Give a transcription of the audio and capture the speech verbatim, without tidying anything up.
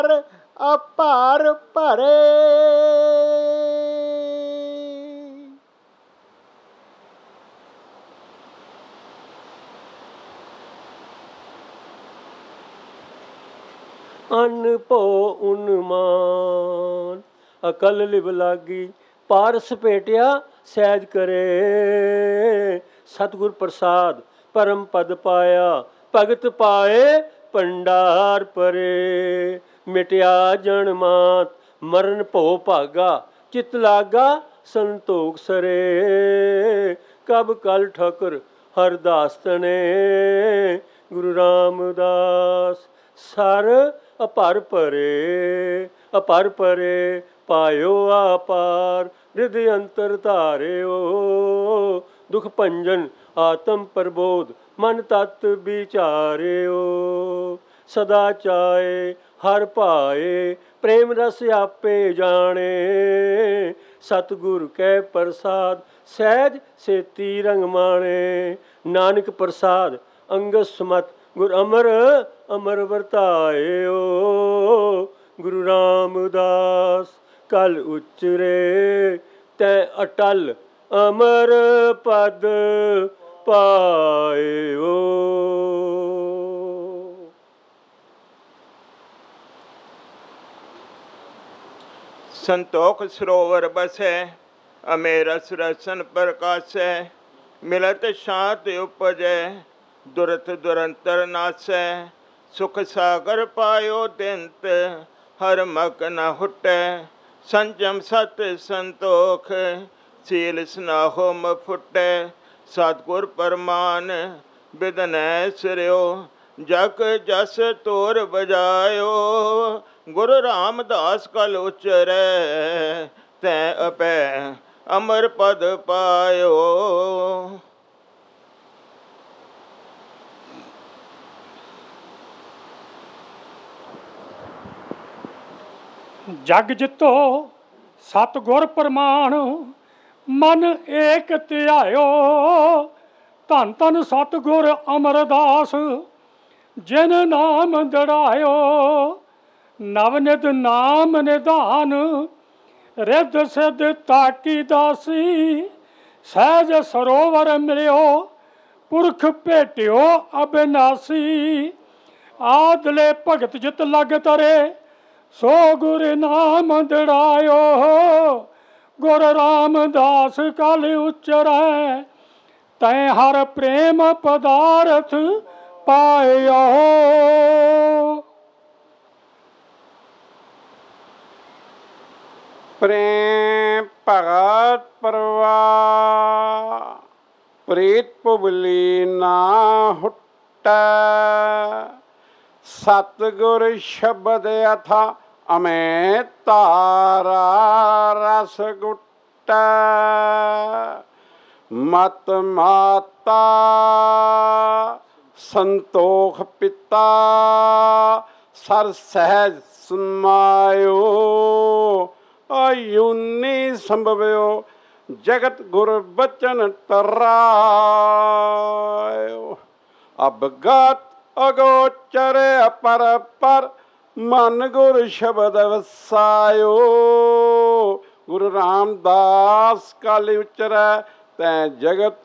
ਅਪਾਰ ਭਰੇ। ਅਨ ਭੋ ਉਨਮਾਨ ਅਕਲ ਲਿਵ ਲਾਗੀ, ਪਾਰਸ ਭੇਟਿਆ ਸਹਿਜ ਕਰੇ। ਸਤਿਗੁਰ ਪ੍ਰਸਾਦ ਪਰਮ ਪਦ ਪਾਇਆ, ਭਗਤ ਪਾਏ ਭੰਡਾਰ ਪਰੇ। ਮਿਟਿਆ ਜਨ ਮਾਤ ਮਰਨ ਭੋ ਭਾਗਾ, ਚਿਤ ਲਾਗਾ ਸੰਤੋਖ ਸਰੇ। ਕਬ ਕਲ ਠਾਕੁਰ ਹਰਦਾਸ ਤਣੇ, ਗੁਰੂ ਰਾਮਦਾਸ ਸਰ ਅਪਰ ਭਰੇ। ਅਪਰ ਭਰੇ ਪਾਇਓ ਆਪਾਰ, ਰਿਦ ਅੰਤਰ ਧਾਰਿਓ। ਦੁਖ ਭੰਜਨ ਆਤਮ ਪ੍ਰਬੋਧ, ਮਨ ਤਤ ਵਿਚਾਰਿਓ। ਸਦਾ ਚਾਏ ਹਰ ਭਾਏ, ਪ੍ਰੇਮ ਰਸ ਆਪੇ ਜਾਣੇ। ਸਤਿਗੁਰ ਕੈ ਪ੍ਰਸਾਦ, ਸਹਿਜ ਸੇਤੀ ਰੰਗ ਮਾਣੇ। ਨਾਨਕ ਪ੍ਰਸਾਦ ਅੰਗਦ ਸਮਤ, ਗੁਰ ਅਮਰ ਅਮਰ ਵਰਤਾਇਓ। ਗੁਰੂ ਰਾਮਦਾਸ ਕਲ ਉਚਰੇ, ਤੈ ਅਟਲ ਅਮਰ ਪਦ ਪਾਇਓ। संतोख सरोवर बसै, अमेरस रसन प्रकाशै। मिलत शांत उपजै, दुरत दुरंतर नासै। सुख सागर पायो दिंत, हर मक न हुटै। संजम सत संतोख, सील स्नाहो म फुटै। सतगुर परमान बिदनै सिरियो, जग जस तोर बजायो। गुरु रामदास कल उचरै, तै अपै अमर पद पायो। जग जितो सतगुर प्रमाण, मन एक ध्यायो। धन धन सतगुर अमरदास, जिन नाम दड़ायो। नवनित नाम निधान, रिद सिद्ध ताकी दासी। सहज सरोवर मिलियो, पुरख भेटियो अविनासी। आदले भगत जित लग तरे, सो गुर नाम दड़ायो। गुर रामदास कल उचरै, तै हर प्रेम पदारथ पायो। प्रेम भगत परवाह, प्रीत पुबली ना हुट्टै। सतगुर शब्द अथा अमै तारा, रस गुट्टै। मत माता संतोख पिता, सर सहज समायो। आयुनी संभव्यो, जगत गुर बचन तरायो। अवगत अगोचर अपर पर, मन गुर शब्द वसायो। गुरु रामदास कल उचरै, तै जगत